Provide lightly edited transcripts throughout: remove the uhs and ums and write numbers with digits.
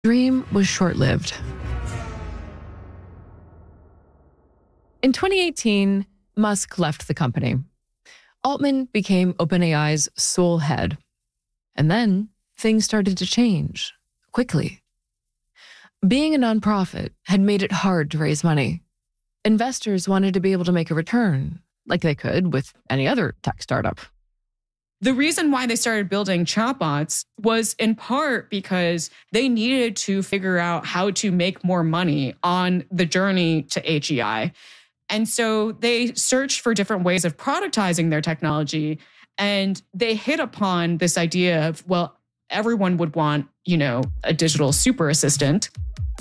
Dream was short-lived. In 2018, Musk left the company. Altman became OpenAI's sole head. And then things started to change quickly. Being a nonprofit had made it hard to raise money. Investors wanted to be able to make a return, like they could with any other tech startup. The reason why they started building chatbots was in part because they needed to figure out how to make more money on the journey to HEI. And so they searched for different ways of productizing their technology. And they hit upon this idea of, well, everyone would want, a digital super assistant.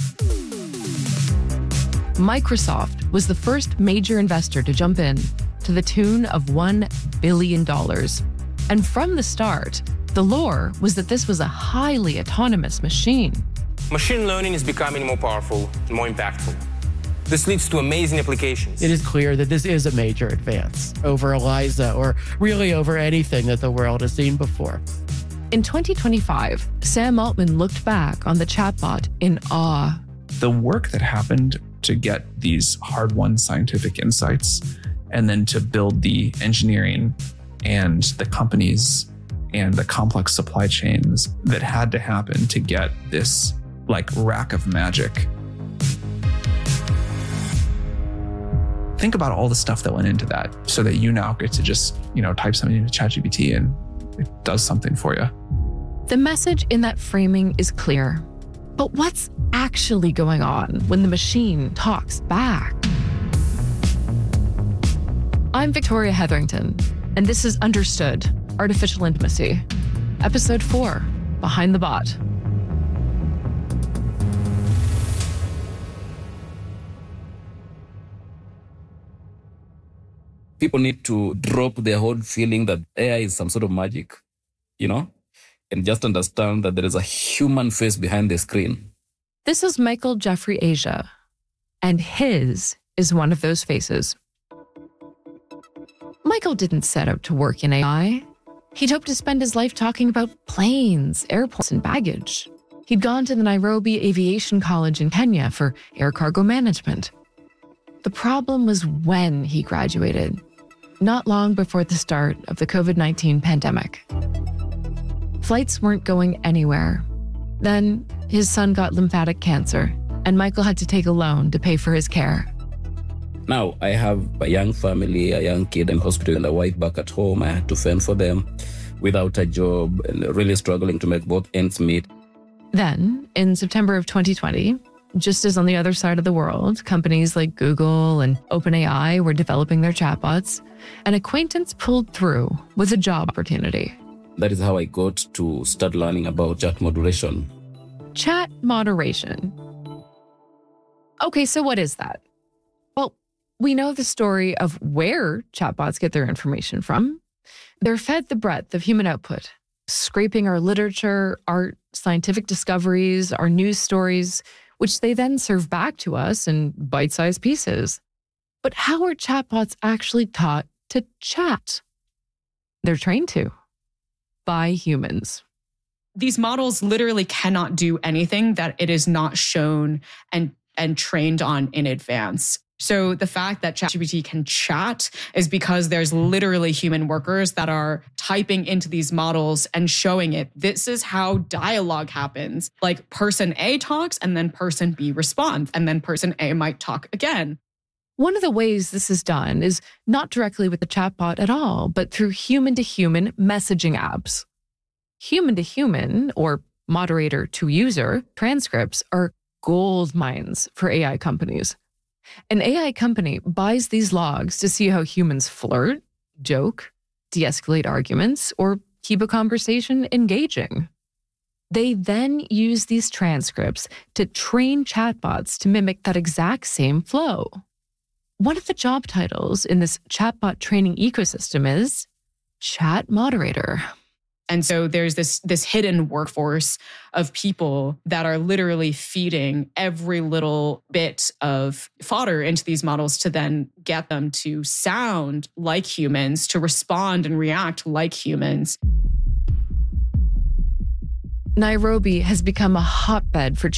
Microsoft was the first major investor to jump in to the tune of $1 billion. And from the start, the lore was that this was a highly autonomous machine. Machine learning is becoming more powerful and more impactful. This leads to amazing applications. It is clear that this is a major advance over ELIZA or really over anything that the world has seen before. In 2025, Sam Altman looked back on the chatbot in awe. The work that happened to get these hard-won scientific insights and then to build the engineering and the companies and the complex supply chains that had to happen to get this rack of magic. Think about all the stuff that went into that so that you now get to just, type something into ChatGPT and it does something for you. The message in that framing is clear. But what's actually going on when the machine talks back? I'm Victoria Hetherington, and this is Understood: Artificial Intimacy, Episode 4, Behind the Bot. People need to drop their whole feeling that AI is some sort of magic, and just understand that there is a human face behind the screen. This is Michael Jeffrey Asia, and his is one of those faces. Michael didn't set out to work in AI. He'd hoped to spend his life talking about planes, airports, and baggage. He'd gone to the Nairobi Aviation College in Kenya for air cargo management. The problem was when he graduated, not long before the start of the COVID-19 pandemic. Flights weren't going anywhere. Then his son got lymphatic cancer, and Michael had to take a loan to pay for his care. Now, I have a young family, a young kid in hospital, and a wife back at home. I had to fend for them without a job and really struggling to make both ends meet. Then, in September of 2020, just as on the other side of the world, companies like Google and OpenAI were developing their chatbots, an acquaintance pulled through with a job opportunity. That is how I got to start learning about chat moderation. Chat moderation. Okay, so what is that? Well, we know the story of where chatbots get their information from. They're fed the breadth of human output, scraping our literature, art, scientific discoveries, our news stories, which they then serve back to us in bite-sized pieces. But how are chatbots actually taught to chat? They're trained to by humans. These models literally cannot do anything that it is not shown and trained on in advance. So the fact that ChatGPT can chat is because there's literally human workers that are typing into these models and showing it. This is how dialogue happens. Like person A talks and then person B responds, and then person A might talk again. One of the ways this is done is not directly with the chatbot at all, but through human-to-human messaging apps. Human-to-human, or moderator-to-user, transcripts are gold mines for AI companies. An AI company buys these logs to see how humans flirt, joke, de-escalate arguments, or keep a conversation engaging. They then use these transcripts to train chatbots to mimic that exact same flow. One of the job titles in this chatbot training ecosystem is chat moderator. And so there's this hidden workforce of people that are literally feeding every little bit of fodder into these models to then get them to sound like humans, to respond and react like humans. Nairobi has become a hotbed for